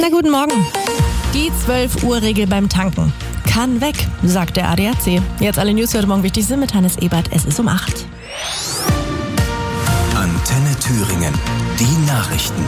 Na, guten Morgen. Die 12-Uhr-Regel beim Tanken kann weg, sagt der ADAC. Jetzt alle News, die heute Morgen wichtig sind mit Hannes Ebert. Es ist um 8. Antenne Thüringen. Die Nachrichten.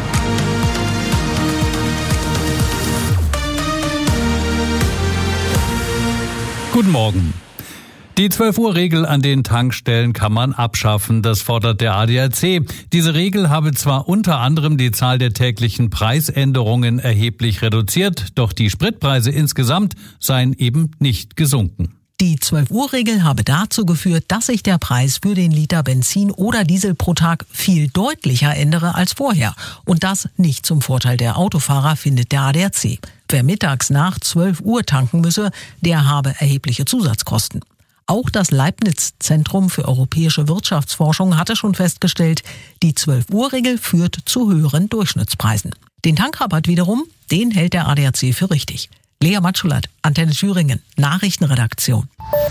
Guten Morgen. Die 12-Uhr-Regel an den Tankstellen kann man abschaffen, das fordert der ADAC. Diese Regel habe zwar unter anderem die Zahl der täglichen Preisänderungen erheblich reduziert, doch die Spritpreise insgesamt seien eben nicht gesunken. Die 12-Uhr-Regel habe dazu geführt, dass sich der Preis für den Liter Benzin oder Diesel pro Tag viel deutlicher ändere als vorher. Und das nicht zum Vorteil der Autofahrer, findet der ADAC. Wer mittags nach 12 Uhr tanken müsse, der habe erhebliche Zusatzkosten. Auch das Leibniz-Zentrum für europäische Wirtschaftsforschung hatte schon festgestellt, die 12-Uhr-Regel führt zu höheren Durchschnittspreisen. Den Tankrabatt wiederum, den hält der ADAC für richtig. Lea Matschulat, Antenne Thüringen, Nachrichtenredaktion.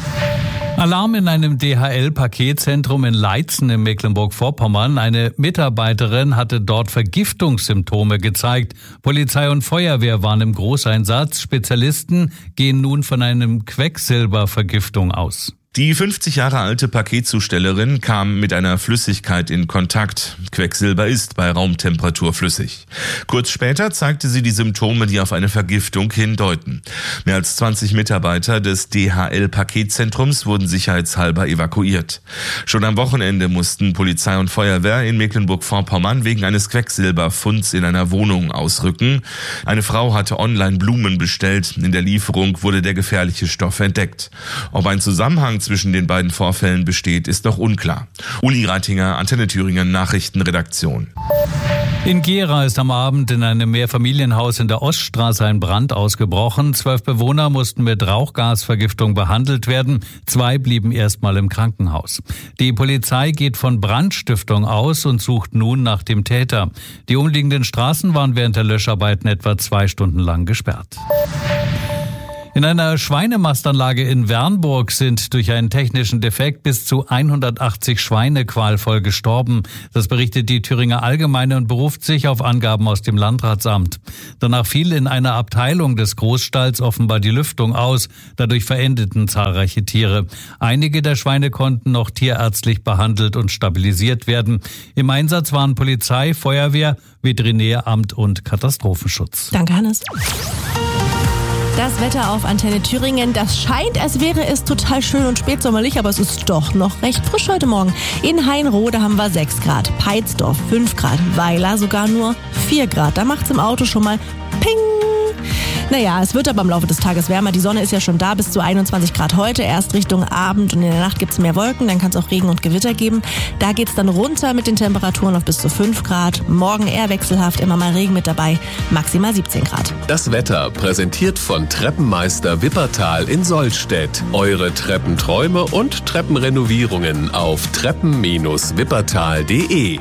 Alarm in einem DHL-Paketzentrum in Leitzen in Mecklenburg-Vorpommern. Eine Mitarbeiterin hatte dort Vergiftungssymptome gezeigt. Polizei und Feuerwehr waren im Großeinsatz. Spezialisten gehen nun von einem Quecksilbervergiftung aus. Die 50 Jahre alte Paketzustellerin kam mit einer Flüssigkeit in Kontakt. Quecksilber ist bei Raumtemperatur flüssig. Kurz später zeigte sie die Symptome, die auf eine Vergiftung hindeuten. Mehr als 20 Mitarbeiter des DHL-Paketzentrums wurden sicherheitshalber evakuiert. Schon am Wochenende mussten Polizei und Feuerwehr in Mecklenburg-Vorpommern wegen eines Quecksilberfunds in einer Wohnung ausrücken. Eine Frau hatte online Blumen bestellt. In der Lieferung wurde der gefährliche Stoff entdeckt. Ob ein Zusammenhang zwischen den beiden Vorfällen besteht, ist noch unklar. Uli Reitinger, Antenne Thüringen, Nachrichtenredaktion. In Gera ist am Abend in einem Mehrfamilienhaus in der Oststraße ein Brand ausgebrochen. 12 Bewohner mussten mit Rauchgasvergiftung behandelt werden. 2 blieben erstmal im Krankenhaus. Die Polizei geht von Brandstiftung aus und sucht nun nach dem Täter. Die umliegenden Straßen waren während der Löscharbeiten etwa 2 Stunden lang gesperrt. In einer Schweinemastanlage in Wernburg sind durch einen technischen Defekt bis zu 180 Schweine qualvoll gestorben. Das berichtet die Thüringer Allgemeine und beruft sich auf Angaben aus dem Landratsamt. Danach fiel in einer Abteilung des Großstalls offenbar die Lüftung aus. Dadurch verendeten zahlreiche Tiere. Einige der Schweine konnten noch tierärztlich behandelt und stabilisiert werden. Im Einsatz waren Polizei, Feuerwehr, Veterinäramt und Katastrophenschutz. Danke, Hannes. Das Wetter auf Antenne Thüringen, das scheint, als wäre es total schön und spätsommerlich, aber es ist doch noch recht frisch heute Morgen. In Hainroh, da haben wir 6 Grad, Peitsdorf 5 Grad, Weiler sogar nur 4 Grad. Da macht's im Auto schon mal Ping. Naja, es wird aber im Laufe des Tages wärmer. Die Sonne ist ja schon da, bis zu 21 Grad heute. Erst Richtung Abend und in der Nacht gibt's mehr Wolken. Dann kann es auch Regen und Gewitter geben. Da geht's dann runter mit den Temperaturen auf bis zu 5 Grad. Morgen eher wechselhaft, immer mal Regen mit dabei. Maximal 17 Grad. Das Wetter präsentiert von Treppenmeister Wippertal in Sollstedt. Eure Treppenträume und Treppenrenovierungen auf treppen-wippertal.de.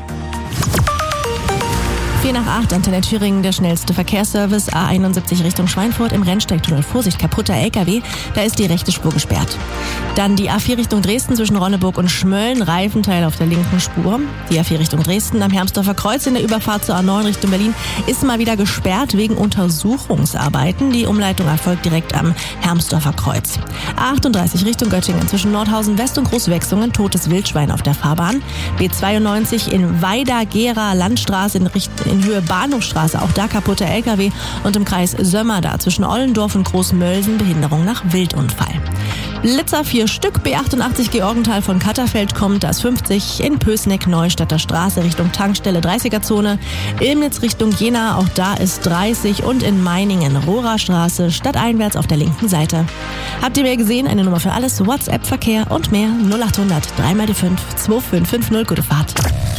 4 nach 8, Antenne Thüringen, der schnellste Verkehrsservice, A71 Richtung Schweinfurt, im Rennsteigtunnel. Vorsicht, kaputter LKW, da ist die rechte Spur gesperrt. Dann die A4 Richtung Dresden zwischen Ronneburg und Schmölln, Reifenteil auf der linken Spur. Die A4 Richtung Dresden am Hermsdorfer Kreuz in der Überfahrt zur A9 Richtung Berlin ist mal wieder gesperrt wegen Untersuchungsarbeiten. Die Umleitung erfolgt direkt am Hermsdorfer Kreuz. A38 Richtung Göttingen zwischen Nordhausen West und Großwechslungen, totes Wildschwein auf der Fahrbahn. B92 in Weida-Gera Landstraße in Höhe Bahnhofstraße, auch da kaputter LKW, und im Kreis Sömmer da zwischen Ollendorf und Großmölsen Behinderung nach Wildunfall. Blitzer 4 Stück, B88 Georgenthal von Katterfeld kommt, da ist 50, in Pößneck Neustädter Straße Richtung Tankstelle 30er-Zone, Ilmnitz Richtung Jena, auch da ist 30 und in Meiningen Rohrer Straße stadteinwärts auf der linken Seite. Habt ihr mehr gesehen? Eine Nummer für alles, WhatsApp-Verkehr und mehr 0800 3 die 5 2550. Gute Fahrt.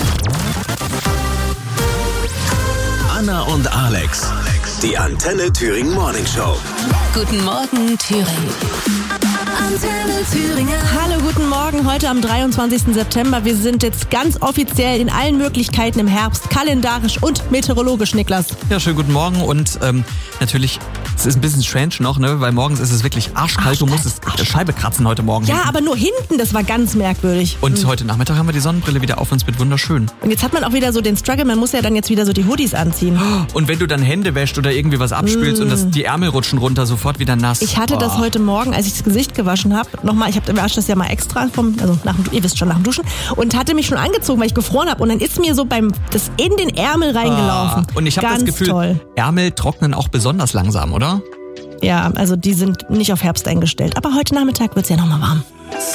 Anna und Alex, die Antenne Thüringen Morning Show. Guten Morgen, Thüringen. Antenne Thüringen. Hallo, guten Morgen. Heute am 23. September. Wir sind jetzt ganz offiziell in allen Möglichkeiten im Herbst, kalendarisch und meteorologisch, Niklas. Ja, schönen guten Morgen und natürlich Es ist ein bisschen strange noch, ne? Weil morgens ist es wirklich arschkalt. Du musstest Scheibe kratzen heute Morgen. Ja, aber nur hinten, das war ganz merkwürdig. Und heute Nachmittag haben wir die Sonnenbrille wieder auf uns mit wunderschön. Und jetzt hat man auch wieder so den Struggle, man muss ja dann jetzt wieder so die Hoodies anziehen. Und wenn du dann Hände wäschst oder irgendwie was abspülst und die Ärmel rutschen runter, sofort wieder nass. Ich hatte das heute Morgen, als ich das Gesicht gewaschen habe, nochmal, ich wasche das ja mal extra, ihr wisst schon, nach dem Duschen, und hatte mich schon angezogen, weil ich gefroren habe. Und dann ist mir so das in den Ärmel reingelaufen. Und ich habe das Gefühl, toll. Ärmel trocknen auch besonders langsam, oder? Ja, also die sind nicht auf Herbst eingestellt. Aber heute Nachmittag wird es ja nochmal warm.